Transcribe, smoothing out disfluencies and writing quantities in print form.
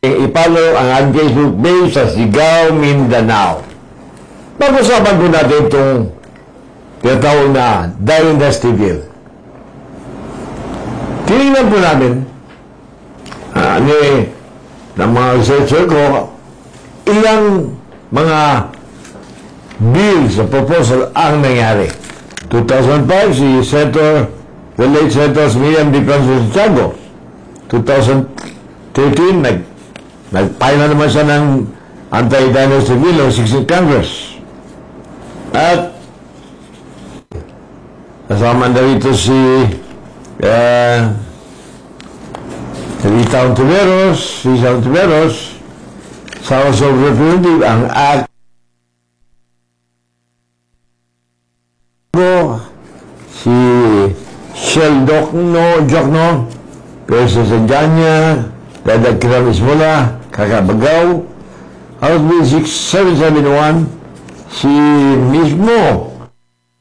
I-follow ang aking Facebook page sa Sigaw Mindanao. Pag-usapan po natin itong tinatawag na Dynasty Bill. Tinignan po namin ng mga researcher ko ilang mga bills o proposal ang nangyari. 2005, si the late Senator Miriam D. Francis Tiago. 2013, nag-file na naman siya ng anti-dynasty bill ng 16th Congress. At kasama na rito si Rita Ontiveros, sa House of Representatives, ang act si Jokno, Persis Sanjanya, Dada Kiram Ismola, Kakabagaw, House Bill 6771, si mismo